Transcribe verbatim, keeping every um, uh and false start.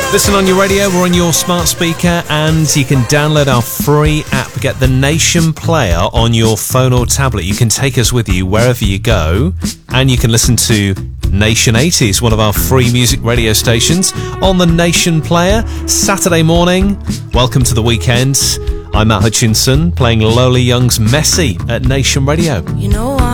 Listen on your radio or on your smart speaker, and you can download our free app. Get the Nation Player on your phone or tablet. You can take us with you wherever you go, and you can listen to Nation eighties, one of our free music radio stations, on the Nation Player. Saturday morning, welcome to the weekend. I'm Matt Hutchinson, playing Lola Young's Messy at Nation Radio. You know why?